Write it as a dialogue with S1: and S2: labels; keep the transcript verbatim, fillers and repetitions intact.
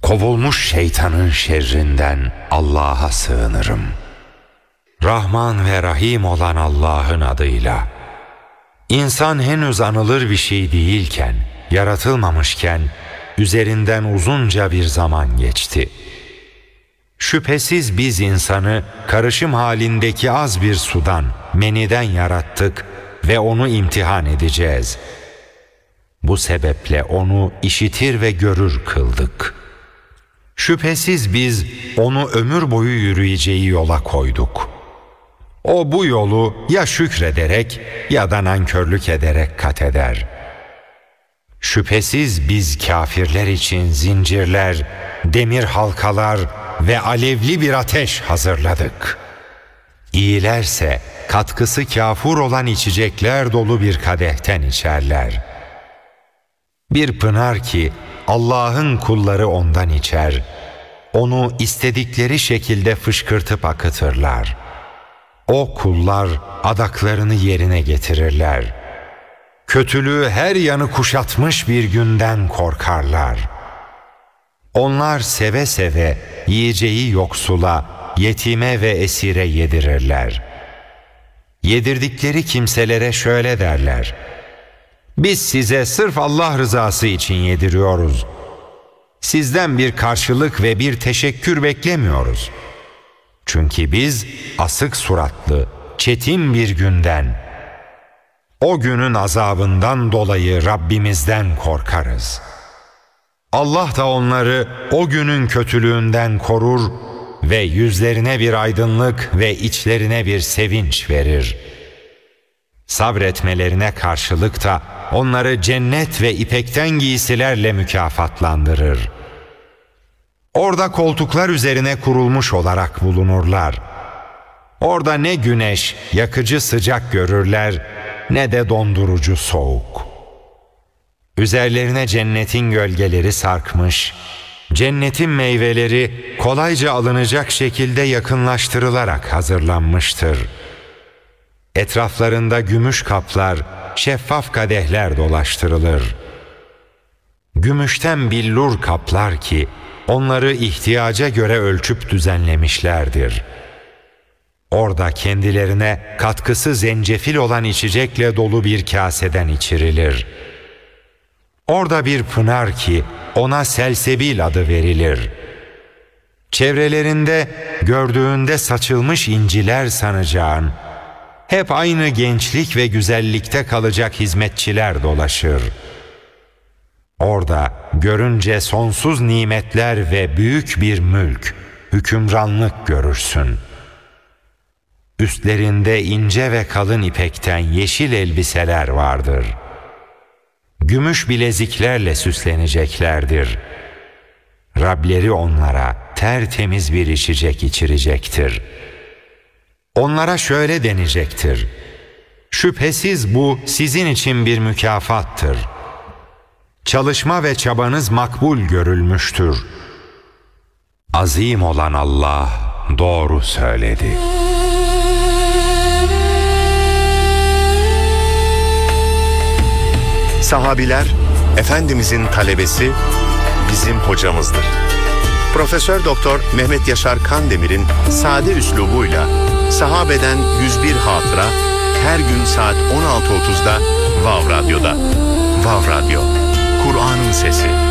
S1: kovulmuş şeytanın şerrinden Allah'a sığınırım. Rahman ve Rahim olan Allah'ın adıyla. İnsan henüz anılır bir şey değilken, yaratılmamışken, üzerinden uzunca bir zaman geçti. Şüphesiz biz insanı karışım halindeki az bir sudan, meniden yarattık ve onu imtihan edeceğiz. Bu sebeple onu işitir ve görür kıldık. Şüphesiz biz onu ömür boyu yürüyeceği yola koyduk. O bu yolu ya şükrederek ya da nankörlük ederek kat eder. Şüphesiz biz kâfirler için zincirler, demir halkalar ve alevli bir ateş hazırladık. İyilerse katkısı kâfur olan içecekler dolu bir kadehten içerler. Bir pınar ki Allah'ın kulları ondan içer, onu istedikleri şekilde fışkırtıp akıtırlar. O kullar adaklarını yerine getirirler. Kötülüğü her yanı kuşatmış bir günden korkarlar. Onlar seve seve yiyeceği yoksula, yetime ve esire yedirirler. Yedirdikleri kimselere şöyle derler: biz size sırf Allah rızası için yediriyoruz. Sizden bir karşılık ve bir teşekkür beklemiyoruz. Çünkü biz asık suratlı, çetin bir günden, o günün azabından dolayı Rabbimizden korkarız. Allah da onları o günün kötülüğünden korur ve yüzlerine bir aydınlık ve içlerine bir sevinç verir. Sabretmelerine karşılık da onları cennet ve ipekten giysilerle mükafatlandırır. Orada koltuklar üzerine kurulmuş olarak bulunurlar. Orada ne güneş, yakıcı sıcak görürler, ne de dondurucu soğuk. Üzerlerine cennetin gölgeleri sarkmış, cennetin meyveleri kolayca alınacak şekilde yakınlaştırılarak hazırlanmıştır. Etraflarında gümüş kaplar, şeffaf kadehler dolaştırılır. Gümüşten billur kaplar ki onları ihtiyaca göre ölçüp düzenlemişlerdir. Orada kendilerine katkısı zencefil olan içecekle dolu bir kaseden içirilir. Orada bir pınar ki ona selsebil adı verilir. Çevrelerinde gördüğünde saçılmış inciler sanacağın, hep aynı gençlik ve güzellikte kalacak hizmetçiler dolaşır. Orada görünce sonsuz nimetler ve büyük bir mülk, hükümranlık görürsün. Üstlerinde ince ve kalın ipekten yeşil elbiseler vardır. Gümüş bileziklerle süsleneceklerdir. Rableri onlara tertemiz bir içecek içirecektir. Onlara şöyle denecektir: şüphesiz bu sizin için bir mükafattır. Çalışma ve çabanız makbul görülmüştür. Azim olan Allah doğru söyledi.
S2: Sahabiler, Efendimizin talebesi, bizim hocamızdır. Profesör Doktor Mehmet Yaşar Kandemir'in sade üslubuyla sahabeden yüz bir hatıra her gün saat on altı otuzda Vav Radyo'da. Vav Radyo, Kur'an'ın sesi.